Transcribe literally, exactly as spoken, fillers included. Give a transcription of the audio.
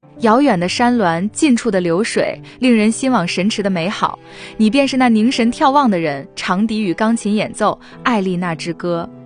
遥远的山峦，近处的流水，令人心往神驰的美好。你便是那凝神眺望的人，长笛与钢琴演奏《艾丽娜之歌》。